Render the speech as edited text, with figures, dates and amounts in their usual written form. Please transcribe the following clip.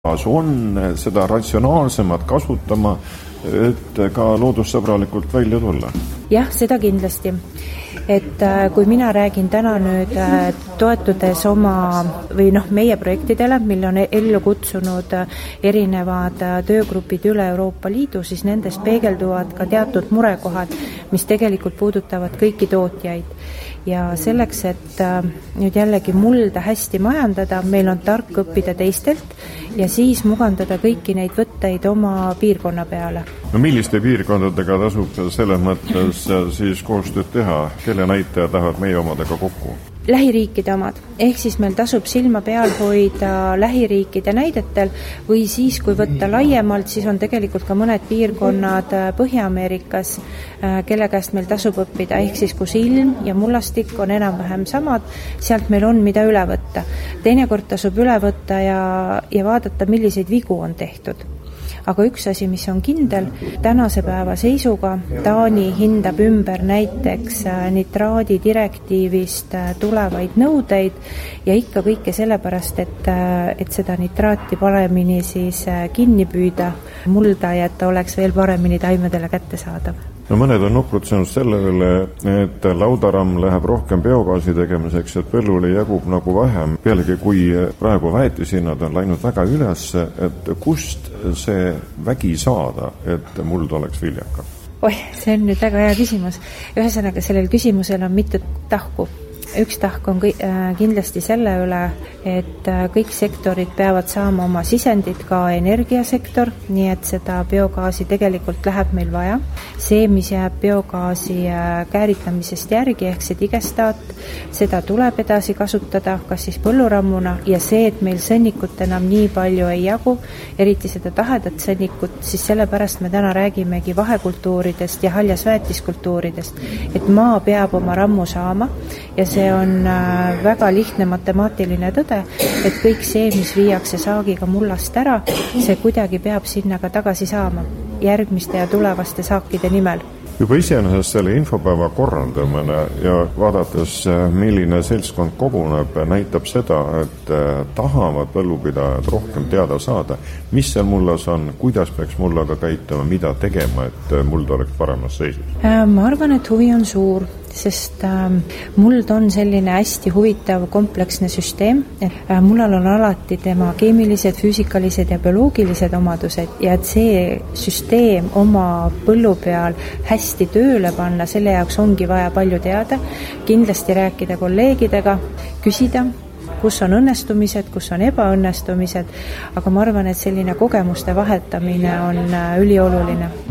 on seda ratsionaalsemad kasutama, et ka loodussõbralikult välja tulla? Jah, seda kindlasti. Et kui mina räägin täna nüüd toetudes meie projektidele, mille on ellu kutsunud erinevad töögrupid üle Euroopa Liidu, siis nendes peegelduvad ka teatud murekohad, mis tegelikult puudutavad kõiki tootjaid. Ja selleks, et nüüd jällegi mulda hästi majandada, meil on tark õppida teistelt ja siis mugandada kõiki neid võtteid oma piirkonna peale. No milliste piirkondadega tasub selles mõttes siis koostööd teha? Kelle näitaja tahavad meie omadega kokku? Lähiriikide omad. Ehk siis meil tasub silma peal hoida lähiriikide näidetel või siis, kui võtta laiemalt, siis on tegelikult ka mõned piirkonnad Põhja-Ameerikas, kelle käest meil tasub õppida, ehk siis kus ilm ja mullastik on enam-vähem samad, sealt meil on mida üle võtta. Teinekord tasub üle võtta ja vaadata, milliseid vigu on tehtud. Aga üks asi, mis on kindel, tänase päeva seisuga Taani hindab ümber näiteks nitraadi direktiivist tulevaid nõudeid ja ikka kõike sellepärast, et seda nitraati paremini siis kinni püüda mulda ja et ta oleks veel paremini taimedele kättesaadav. No mõned on nukrutsenud selle üle, et laudaramm läheb rohkem biogaasi tegemiseks, et põllule jagub nagu vähem. Pealegi, kui praegu väetishinnad on läinud väga üles, et kust see vägi saada, et muld oleks viljakam? See on nüüd väga hea küsimus. Ühesõnaga, sellel küsimusel on mitu tahku. Üks tahk on kindlasti selle üle, et kõik sektorid peavad saama oma sisendid, ka energiasektor, nii et seda biogaasi tegelikult läheb meil vaja. See, mis jääb biogaasi kääritamisest järgi, ehk see digestaat, seda tuleb edasi kasutada, kas siis põllurammuna, ja see, et meil sõnnikut enam nii palju ei jagu, eriti seda tahedat sõnnikut, siis sellepärast me täna räägimegi vahekultuuridest ja haljasväetiskultuuridest, et maa peab oma rammu saama ja see on väga lihtne matemaatiline tõde, et kõik see, mis viiakse saagiga mullast ära, see kuidagi peab sinna ka tagasi saama järgmiste ja tulevaste saakide nimel. Juba iseenesest selle infopäeva korraldamine ja vaadates, milline seltskond koguneb, näitab seda, et tahavad põllupidajad rohkem teada saada, mis seal mullas on, kuidas peaks mullaga käituma, mida tegema, et muld oleks paremas seisus. Ma arvan, et huvi on suur, sest muld on selline hästi huvitav kompleksne süsteem, et mullal on alati tema keemilised, füüsikalised ja bioloogilised omadused ja et see süsteem oma põllu peal hästi tööle panna, selle jaoks ongi vaja palju teada, kindlasti rääkida kolleegidega, küsida, kus on õnnestumised, kus on ebaõnnestumised, aga ma arvan, et selline kogemuste vahetamine on ülioluline.